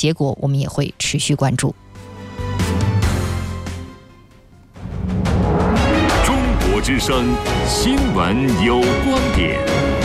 结果我们也会持续关注。 中国之声新闻有观点。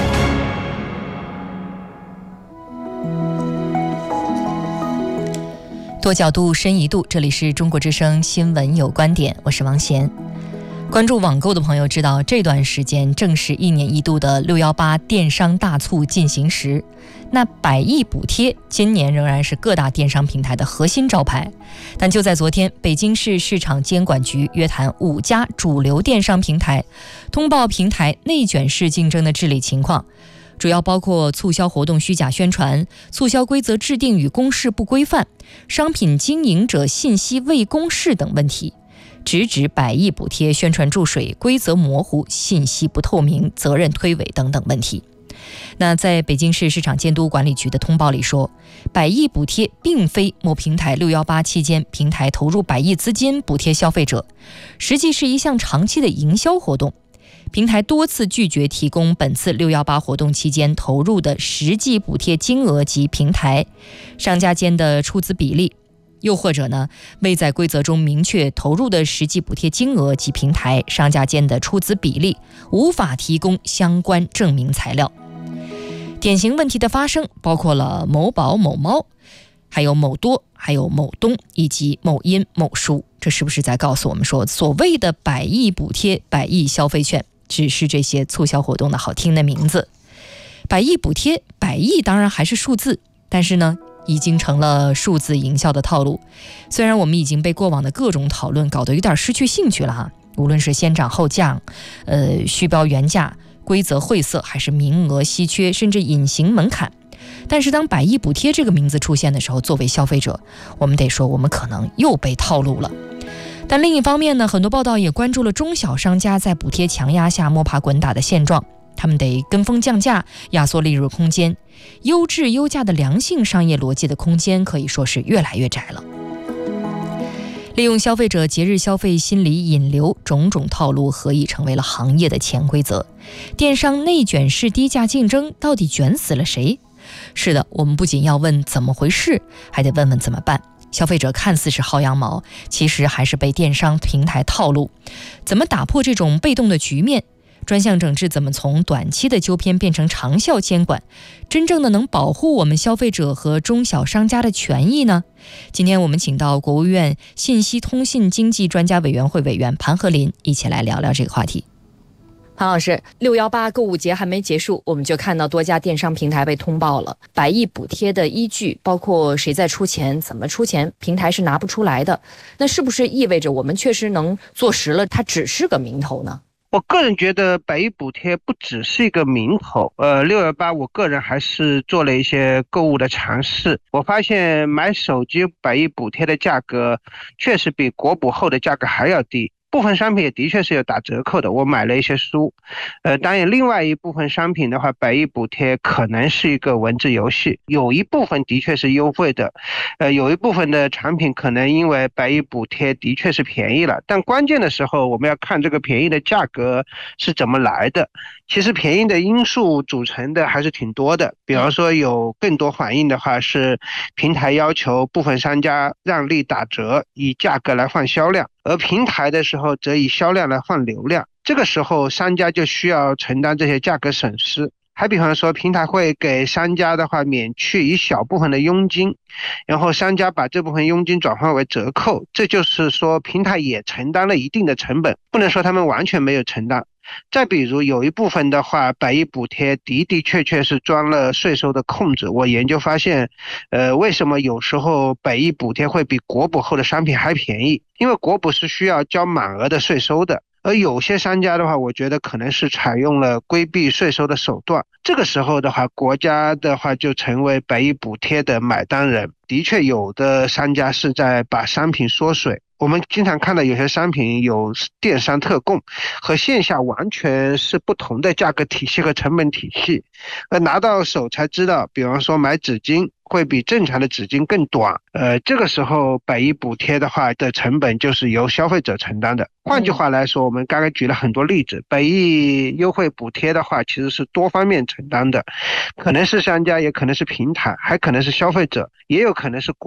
多角度深一度，这里是中国之声新闻有观点，我是王贤。关注网购的朋友知道，这段时间正是1年1度的618电商大促进行时。那100亿补贴今年仍然是各大电商平台的核心招牌，但就在昨天，北京市市场监管局约谈5家主流电商平台，通报平台内卷式竞争的治理情况，主要包括促销活动虚假宣传、促销规则制定与公示不规范、商品经营者信息未公示等问题，直指100亿补贴宣传注水、规则模糊、信息不透明、责任推诿等等问题。那在北京市市场监督管理局的通报里说，100亿补贴并非某平台618期间平台投入100亿资金补贴消费者，实际是一项长期的营销活动。平台多次拒绝提供本次618活动期间投入的实际补贴金额及平台、商家间的出资比例，又或者呢，未在规则中明确投入的实际补贴金额及平台、商家间的出资比例，无法提供相关证明材料。典型问题的发生包括了某宝、某猫，还有某多，还有某东，以及某音、某书。这是不是在告诉我们说，所谓的100亿补贴、100亿消费券，只是这些促销活动的好听的名字？100亿补贴，100亿当然还是数字，但是呢，已经成了数字营销的套路。虽然我们已经被过往的各种讨论搞得有点失去兴趣了哈，无论是先涨后降，虚标原价、规则晦涩，还是名额稀缺，甚至隐形门槛。但是当100亿补贴这个名字出现的时候，作为消费者，我们得说我们可能又被套路了。但另一方面呢，很多报道也关注了中小商家在补贴强压下摸爬滚打的现状，他们得跟风降价，压缩利润空间，优质优价的良性商业逻辑的空间可以说是越来越窄了。利用消费者节日消费心理引流，种种套路何以成为了行业的潜规则？电商内卷式低价竞争到底卷死了谁？是的，我们不仅要问怎么回事，还得问问怎么办。消费者看似是薅羊毛，其实还是被电商平台套路。怎么打破这种被动的局面？专项整治怎么从短期的纠偏变成长效监管，真正的能保护我们消费者和中小商家的权益呢？今天我们请到国务院信息通信经济专家委员会委员盘和林一起来聊聊这个话题。潘老师，618购物节还没结束，我们就看到多家电商平台被通报了100亿补贴的依据，包括谁在出钱、怎么出钱，平台是拿不出来的。那是不是意味着我们确实能坐实了它只是个名头呢？ 我个人觉得100亿补贴不只是一个名头，618我个人还是做了一些购物的尝试，我发现买手机100亿补贴的价格确实比国补后的价格还要低。部分商品也的确是有打折扣的，我买了一些书，当然另外一部分商品的话，100亿补贴可能是一个文字游戏，有一部分的确是优惠的，有一部分的产品可能因为100亿补贴的确是便宜了，但关键的时候我们要看这个便宜的价格是怎么来的。其实便宜的因素组成的还是挺多的，比方说有更多反映的话是平台要求部分商家让利打折，以价格来换销量，而平台的时候则以销量来换流量，这个时候商家就需要承担这些价格损失。还比方说平台会给商家的话免去一小部分的佣金，然后商家把这部分佣金转换为折扣，这就是说平台也承担了一定的成本，不能说他们完全没有承担。再比如有一部分的话，100亿补贴的确是装了税收的控制。我研究发现，为什么有时候100亿补贴会比国补后的商品还便宜？因为国补是需要交满额的税收的，而有些商家的话，我觉得可能是采用了规避税收的手段。这个时候的话，国家的话就成为100亿补贴的买单人。的确，有的商家是在把商品缩水。我们经常看到有些商品有电商特供，和线下完全是不同的价格体系和成本体系，拿到手才知道，比方说买纸巾会比正常的纸巾更短，这个时候100亿补贴的话的成本就是由消费者承担的。换句话来说，我们刚刚举了很多例子，100亿优惠补贴的话其实是多方面承担的，可能是商家，也可能是平台，还可能是消费者，也有可能是国